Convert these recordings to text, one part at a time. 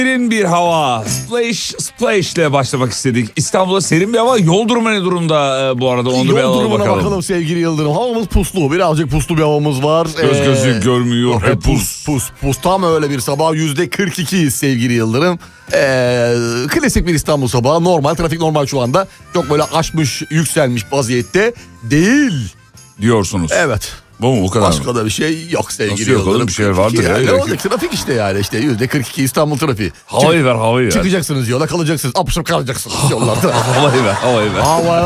Serin bir hava. Splash ile başlamak istedik. İstanbul'da serin bir hava. Yol durumu ne durumda bu arada? Onu Yol durumuna bakalım sevgili Yıldırım. Havamız puslu. Birazcık puslu bir havamız var. Göz gözü görmüyor. Hep Pus. Tam öyle bir sabah. %42'yiz sevgili Yıldırım. Klasik bir İstanbul sabahı. Normal. Trafik normal şu anda. Çok böyle aşmış, yükselmiş vaziyette değil. Diyorsunuz. Evet. Bu mu o kadar? Başka da bir şey yok sevgili Nasıl yok oğlum, bir şey vardır ya. Ne olacak, trafik işte yani işte %42 İstanbul trafiği. Havayı ver. Çıkacaksınız yola, kalacaksınız. Apışıp kalacaksınız yollarda. Havayı ver.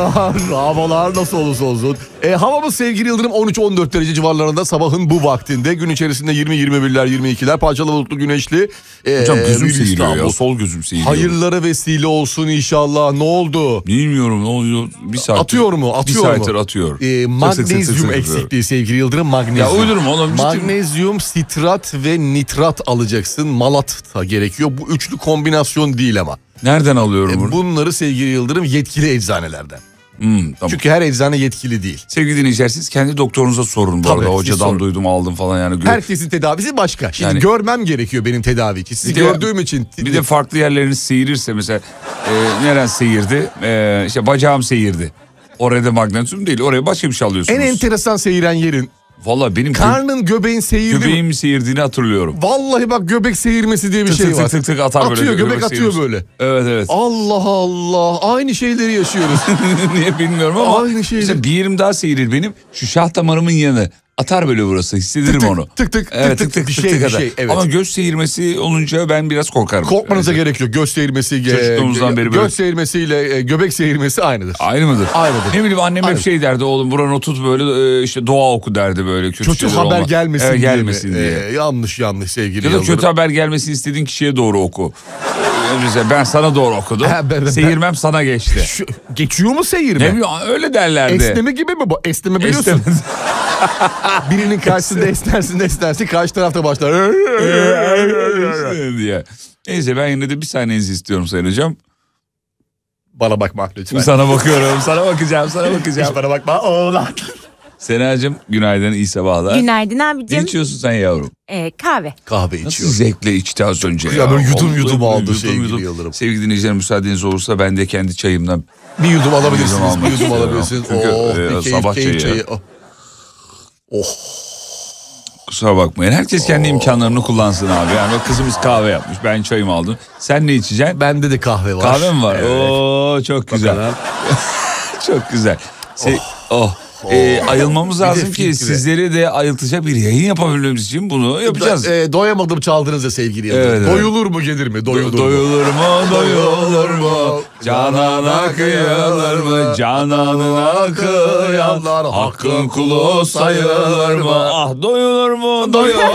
Havalar nasıl olursa olsun. Havamız sevgili Yıldırım 13-14 derece civarlarında sabahın bu vaktinde. Gün içerisinde 20-21'ler 22'ler parçalı bulutlu güneşli. Hocam gözüm seyiriyor ya, sol gözüm seyiriyor. Hayırlara vesile olsun inşallah. Ne oldu? Bilmiyorum ne oluyor. Bir saat. Atıyor mu? Bir saattir atıyor. Magnezyum eksikliği sevgili Yıldırım, magnezyum. Ya uydurum oğlum. Magnezyum, sitrat ve nitrat alacaksın. Malatya gerekiyor. Bu üçlü kombinasyon değil ama. Nereden alıyorum bunu? Bunları sevgili Yıldırım yetkili eczanelerden. Tamam. Çünkü her eczane yetkili değil. Sevgili dinleyiciler, siz kendi doktorunuza sorun bu arada. Hocadan duydum, aldım falan yani. Herkesin tedavisi başka. Şimdi yani, görmem gerekiyor benim tedavi için. Sizi gördüğüm için. Bir de farklı yerleriniz seyirirse mesela neren seyirdi? İşte bacağım seyirdi. Oraya da magnezyum değil, oraya başka bir şey alıyorsunuz. En enteresan seyiren yerin. Valla benim karnın göbeğin seyirdi. Göbeğim seyirdiğini hatırlıyorum. Vallahi bak, göbek seyirmesi diye bir şey var. Tık atar atıyor, böyle. Göbek atıyor böyle. Evet. Allah aynı şeyleri yaşıyoruz. Niye bilmiyorum ama. Aynı şeyleri. Bir yerim daha seyirir benim. Şu şah damarımın yanı. Atar böyle burası, hissederim onu. Tık bir şey. Evet. Ama göz seyirmesi olunca ben biraz korkarım. Korkmanıza gerek yok. Göz seyirmesi, çocukluğumuzdan beri böyle. Göz seyirmesiyle göbek seyirmesi aynıdır. Aynı mıdır? Aynıdır. Ne bileyim, annem hep şey derdi, oğlum buranı tut böyle işte dua oku derdi böyle. Kötü haber gelmesin, diye. Yanlış sevgili. Ya da kötü haber gelmesini istediğin kişiye doğru oku. Ben sana doğru okudum. Seyirmem sana geçti. Geçiyor mu seyirme? Ne bileyim, öyle derlerdi. Esneme gibi mi bu? Esneme biliyorsun. Birinin karşısında esnersin, karşı tarafta başlar. diye. Neyse, ben yine de bir saniyenizi istiyorum Sayın Hocam. Bana bakma lütfen. Sana bakıyorum, sana bakacağım. Hiç bana bakma oğlan. Senacığım, günaydın, iyi sabahlar. Günaydın abicim. Ne içiyorsun sen yavrum? Kahve. Kahve içiyor. Nasıl zevkle içti az önce ya. Böyle yudum aldı sevgili Yıldırım. Sevgili dinleyiciler, müsaadeniz olursa ben de kendi çayımdan bir yudum alabilirsiniz. Çünkü sabah çayı. Kusura bakmayın. Herkes kendi imkanlarını kullansın abi. Yani bak, kızımız kahve yapmış. Ben çayımı aldım. Sen ne içeceksin? Bende de kahve var. Kahve mi var? Evet. Oo, çok güzel. Çok güzel. Ayılmamız lazım ki sizleri de ayıltacak bir yayın yapabilmemiz için bunu yapacağız. Doyamadım çaldınız ya sevgili Yıldırım. Evet. Doyulur mu gelir mi? Doyulur mu? Canana kıyılır mı? Cananına kıyanlar hakkın kulu sayılır mı? Ah, doyulur mu?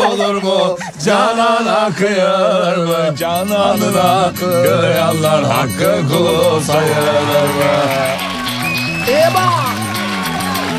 Canana kıyılır mı? Cananına kıyanlar hakkın kulu sayılır mı? Eba!